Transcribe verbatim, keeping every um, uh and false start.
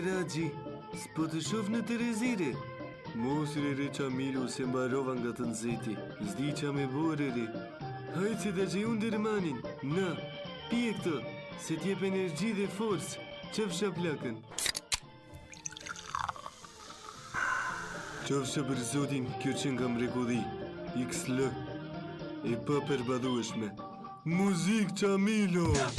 Ragji, s'po të shoh në Terezire. Mos re Qamilu se mbarova nga të nxehti. S'di qa me bore re. Hajtë se të gjejun dërmanin. Na, pije këtë, se t'jep energji dhe forcë. Qëfsha plakën. Qofsha për zotin, kjo që nga mrekulli. X L. E pa përbadueshme. Muzik Qamilo!